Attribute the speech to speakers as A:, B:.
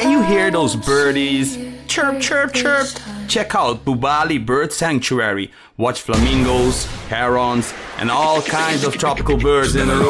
A: Can you hear those birdies? Chirp, chirp, chirp. Check out Bubali Bird Sanctuary. Watch flamingos, herons, and all kinds of tropical birds in the room.